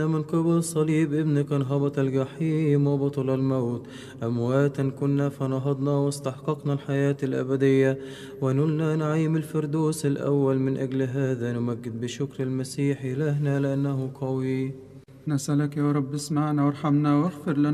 من قبل صليب ابنك انهبط الجحيم وبطل الموت، أمواتا كنا فنهضنا واستحققنا الحياة الأبدية ونلنا نعيم الفردوس الأول. من أجل هذا نمجد بشكر المسيح إلهنا لأنه قوي. نسألك يا رب اسمعنا وارحمنا واغفر لنا